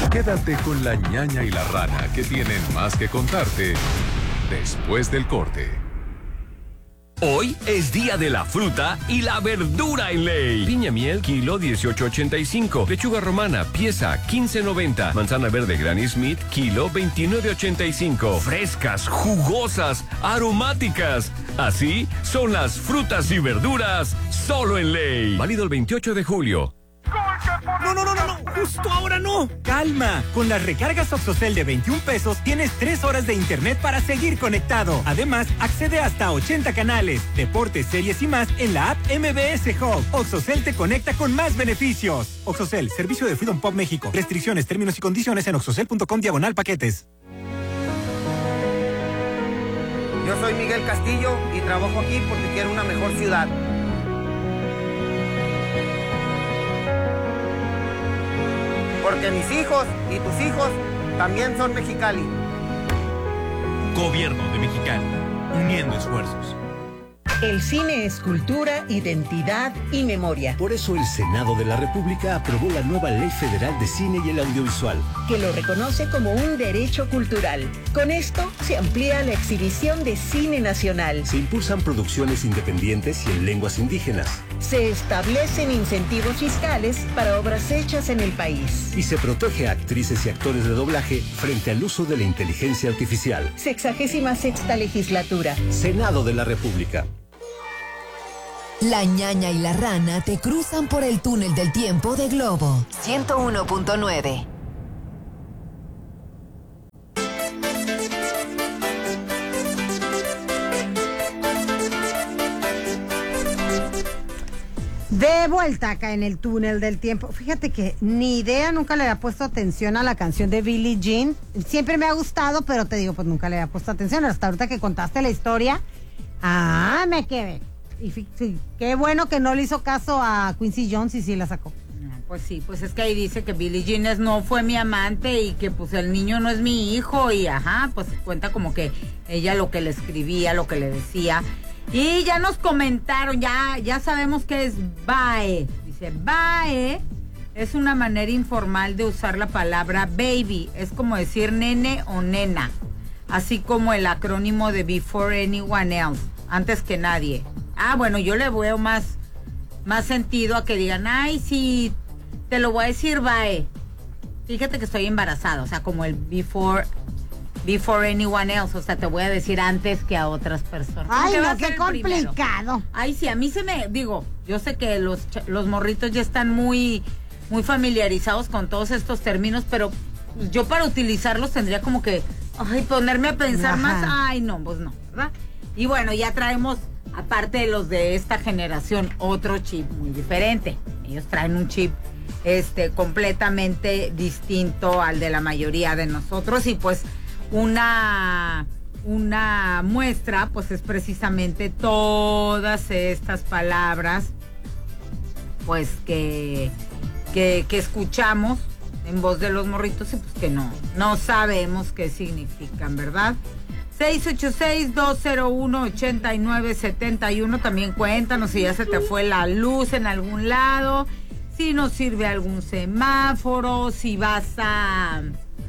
Quédate con la ñaña y la rana, que tienen más que contarte después del corte. Hoy es día de la fruta y la verdura en Ley. Piña miel, kilo 18.85. Lechuga romana, pieza 15.90. Manzana verde Granny Smith, kilo 29.85. Frescas, jugosas, aromáticas. Así son las frutas y verduras solo en Ley. Válido el 28 de julio. No, justo ahora no. Calma, con las recargas OXXOCEL de 21 pesos tienes 3 horas de internet para seguir conectado. Además, accede hasta 80 canales, deportes, series y más en la app MBS Hub. OXXOCEL te conecta con más beneficios. OXXOCEL, servicio de Freedom Pop México. Restricciones, términos y condiciones en oxxocel.com/paquetes. Yo soy Miguel Castillo y trabajo aquí porque quiero una mejor ciudad. Porque mis hijos y tus hijos también son Mexicali. Gobierno de Mexicali, uniendo esfuerzos. El cine es cultura, identidad y memoria. Por eso el Senado de la República aprobó la nueva Ley Federal de Cine y el Audiovisual, que lo reconoce como un derecho cultural. Con esto se amplía la exhibición de cine nacional. Se impulsan producciones independientes y en lenguas indígenas. Se establecen incentivos fiscales para obras hechas en el país. Y se protege a actrices y actores de doblaje frente al uso de la inteligencia artificial. 66ª legislatura. Senado de la República. La ñaña y la rana te cruzan por el túnel del tiempo de Globo 101.9. De vuelta acá en el túnel del tiempo. Fíjate que ni idea, nunca le había puesto atención a la canción de Billie Jean. Siempre me ha gustado, pero te digo, pues nunca le había puesto atención. Hasta ahorita que contaste la historia, me quedé. Y sí, qué bueno que no le hizo caso a Quincy Jones y sí la sacó. Pues sí, pues es que ahí dice que Billie Jean no fue mi amante y que pues el niño no es mi hijo y pues cuenta como que ella lo que le escribía, lo que le decía. Y ya nos comentaron, ya sabemos que es BAE. Dice, BAE es una manera informal de usar la palabra baby. Es como decir nene o nena. Así como el acrónimo de before anyone else, antes que nadie. Bueno, yo le veo más sentido a que digan, ay, sí, te lo voy a decir, bye. Fíjate que estoy embarazada, o sea, como el before anyone else, o sea, te voy a decir antes que a otras personas. Ay, no, qué complicado. Ay, sí, a mí yo sé que los morritos ya están muy, muy familiarizados con todos estos términos, pero yo para utilizarlos tendría como que, ponerme a pensar más, no, pues no, ¿verdad? Y bueno, ya traemos, aparte de los de esta generación, otro chip muy diferente. Ellos traen un chip completamente distinto al de la mayoría de nosotros y pues una muestra pues es precisamente todas estas palabras pues que escuchamos en voz de los morritos y pues que no sabemos qué significan, ¿verdad? 686-201-8971. También cuéntanos si ya se te fue la luz en algún lado, si no sirve algún semáforo, si vas a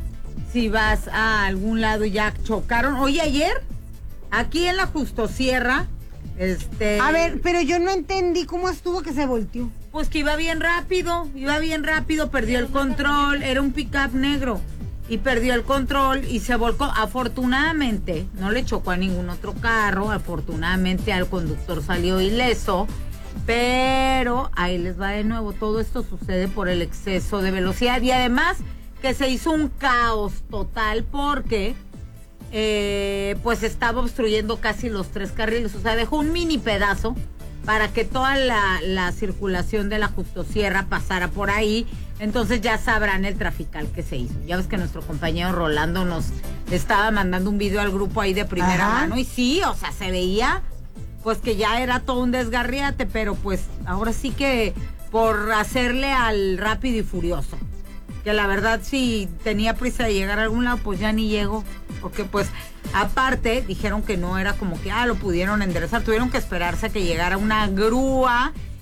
algún lado y ya chocaron. Oye, ayer, aquí en la Justosierra, A ver, pero yo no entendí cómo estuvo que se volteó. Pues que iba bien rápido, perdió el control, era un pick-up negro. Y perdió el control y se volcó. Afortunadamente, no le chocó a ningún otro carro. Afortunadamente, al conductor salió ileso. Pero ahí les va de nuevo. Todo esto sucede por el exceso de velocidad. Y además, que se hizo un caos total porque pues estaba obstruyendo casi los 3 carriles. O sea, dejó un mini pedazo para que toda la circulación de la Justosierra pasara por ahí. Entonces ya sabrán el trafical que se hizo. Ya ves que nuestro compañero Rolando nos estaba mandando un video al grupo ahí de primera mano. Y sí, o sea, se veía pues que ya era todo un desgarriate, pero pues ahora sí que por hacerle al rápido y furioso. Que la verdad si tenía prisa de llegar a algún lado, pues ya ni llegó. Porque pues aparte dijeron que no era como que lo pudieron enderezar. Tuvieron que esperarse a que llegara una grúa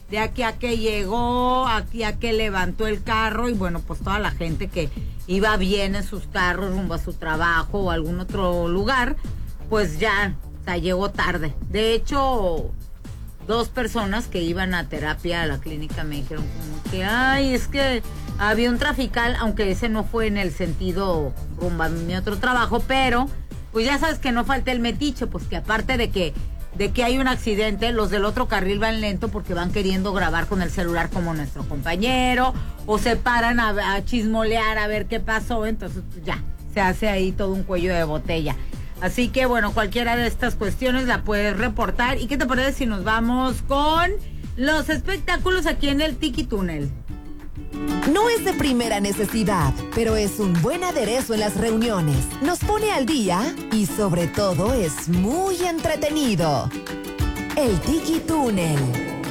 de aquí a que llegó, aquí a que levantó el carro, y bueno, pues toda la gente que iba bien en sus carros rumbo a su trabajo o algún otro lugar, pues ya, o sea, llegó tarde. De hecho, 2 personas que iban a terapia a la clínica me dijeron como que, ay, es que había un trafical, aunque ese no fue en el sentido rumbo a mi otro trabajo, pero pues ya sabes que no falta el metiche, pues que aparte de que hay un accidente, los del otro carril van lento porque van queriendo grabar con el celular como nuestro compañero, o se paran a chismolear a ver qué pasó, entonces pues ya, se hace ahí todo un cuello de botella. Así que bueno, cualquiera de estas cuestiones la puedes reportar. ¿Y qué te parece si nos vamos con los espectáculos aquí en el Tiki Túnel? No es de primera necesidad, pero es un buen aderezo en las reuniones. Nos pone al día y sobre todo es muy entretenido. El Tiki Túnel.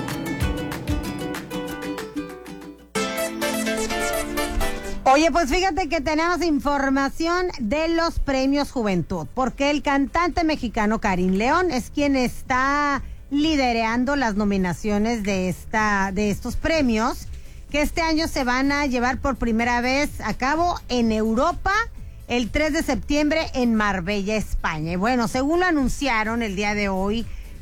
Oye, pues fíjate que tenemos información de los premios Juventud, porque el cantante mexicano Karim León es quien está liderando las nominaciones de estos premios, que este año se van a llevar por primera vez a cabo en Europa el 3 de septiembre en Marbella, España. Y bueno, según lo anunciaron el día de hoy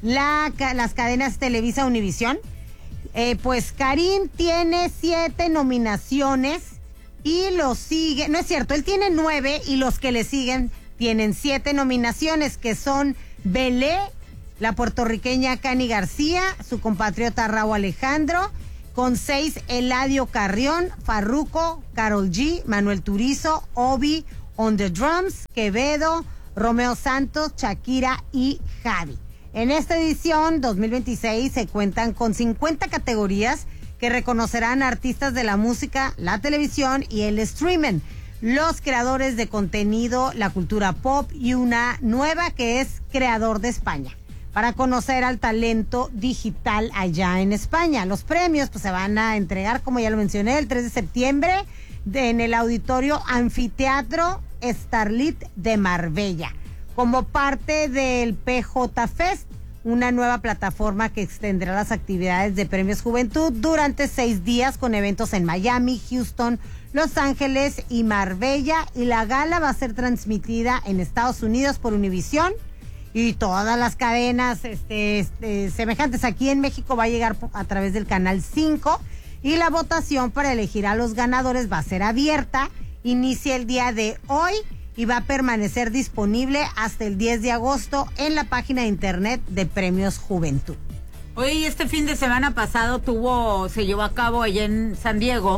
las cadenas Televisa Univisión, pues Karim tiene 7 nominaciones y los sigue, no es cierto, él tiene 9 y los que le siguen tienen 7 nominaciones, que son Belé, la puertorriqueña Cani García, su compatriota Raúl Alejandro, con 6 Eladio Carrión, Farruko, Karol G, Manuel Turizo, Obi on the drums, Quevedo, Romeo Santos, Shakira y Javi. En esta edición 2026 se cuentan con 50 categorías que reconocerán a artistas de la música, la televisión y el streaming, los creadores de contenido, la cultura pop y una nueva que es Creador de España, para conocer al talento digital allá en España. Los premios pues se van a entregar, como ya lo mencioné, el 3 de septiembre en el Auditorio Anfiteatro Starlit de Marbella, como parte del PJ Fest, una nueva plataforma que extenderá las actividades de Premios Juventud durante 6 días con eventos en Miami, Houston, Los Ángeles y Marbella, y la gala va a ser transmitida en Estados Unidos por Univisión y todas las cadenas semejantes. Aquí en México va a llegar a través del Canal 5, y la votación para elegir a los ganadores va a ser abierta, inicia el día de hoy y va a permanecer disponible hasta el 10 de agosto en la página de internet de Premios Juventud. Hoy, este fin de semana pasado, se llevó a cabo allá en San Diego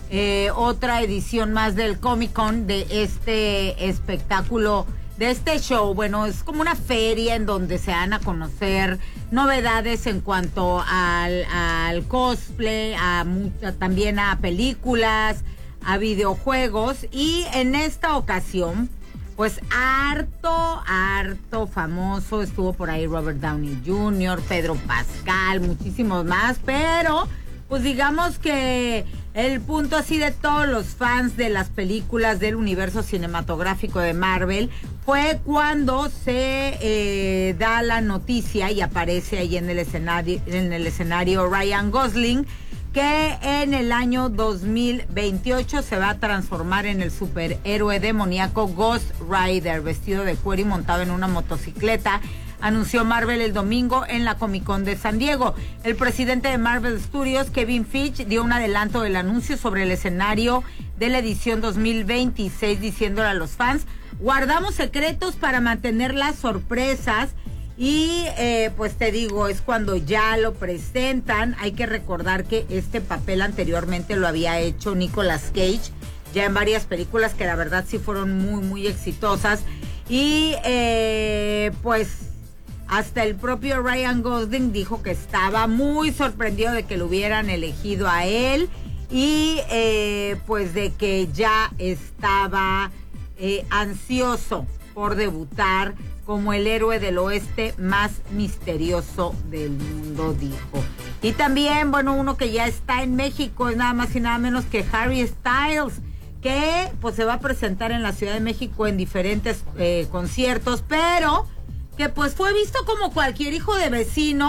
otra edición más del Comic Con, de este espectáculo, de este show. Bueno, es como una feria en donde se van a conocer novedades en cuanto al cosplay, también a películas, a videojuegos, y en esta ocasión pues harto famoso. Estuvo por ahí Robert Downey Jr., Pedro Pascal, muchísimos más, pero pues digamos que el punto así de todos los fans de las películas del universo cinematográfico de Marvel fue cuando se da la noticia y aparece ahí en el escenario Ryan Gosling, que en el año 2028 se va a transformar en el superhéroe demoníaco Ghost Rider, vestido de cuero y montado en una motocicleta, anunció Marvel el domingo en la Comic Con de San Diego. El presidente de Marvel Studios, Kevin Feige, dio un adelanto del anuncio sobre el escenario de la edición 2026, diciéndole a los fans: guardamos secretos para mantener las sorpresas. Y pues te digo, es cuando ya lo presentan. Hay que recordar que este papel anteriormente lo había hecho Nicolas Cage, ya en varias películas que la verdad sí fueron muy, muy exitosas. Y pues hasta el propio Ryan Gosling dijo que estaba muy sorprendido de que lo hubieran elegido a él, y pues de que ya estaba ansioso por debutar como el héroe del oeste más misterioso del mundo, dijo. Y también, bueno, uno que ya está en México es nada más y nada menos que Harry Styles, que pues se va a presentar en la Ciudad de México en diferentes conciertos, pero que pues fue visto como cualquier hijo de vecino,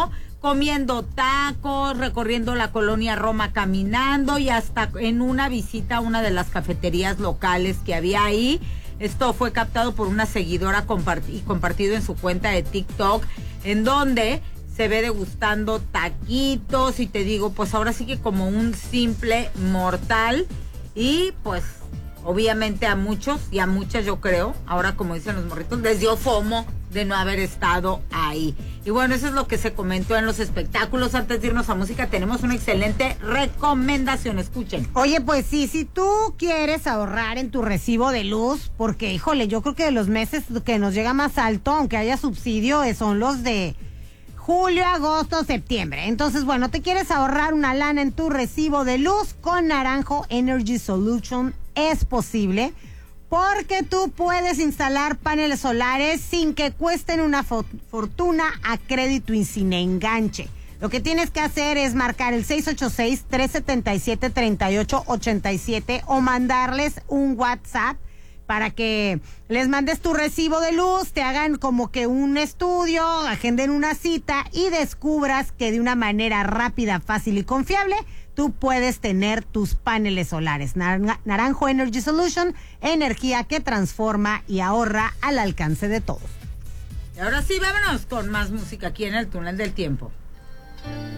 comiendo tacos, recorriendo la colonia Roma caminando y hasta en una visita a una de las cafeterías locales que había ahí. Esto fue captado por una seguidora y compartido en su cuenta de TikTok, en donde se ve degustando taquitos y te digo, pues ahora sí que como un simple mortal. Y pues obviamente a muchos y a muchas, yo creo, ahora como dicen los morritos, les dio FOMO de no haber estado ahí. Y bueno, eso es lo que se comentó en los espectáculos. Antes de irnos a música, tenemos una excelente recomendación. Escuchen. Oye, pues sí, si tú quieres ahorrar en tu recibo de luz, porque, híjole, yo creo que de los meses que nos llega más alto, aunque haya subsidio, son los de julio, agosto, septiembre. Entonces, bueno, te quieres ahorrar una lana en tu recibo de luz con Naranjo Energy Solution. Es posible, porque tú puedes instalar paneles solares sin que cuesten una fortuna a crédito y sin enganche. Lo que tienes que hacer es marcar el 686-377-3887 o mandarles un WhatsApp para que les mandes tu recibo de luz, te hagan como que un estudio, agenden una cita y descubras que de una manera rápida, fácil y confiable tú puedes tener tus paneles solares. Naranjo Energy Solution, energía que transforma y ahorra al alcance de todos. Y ahora sí, vámonos con más música aquí en el Túnel del Tiempo.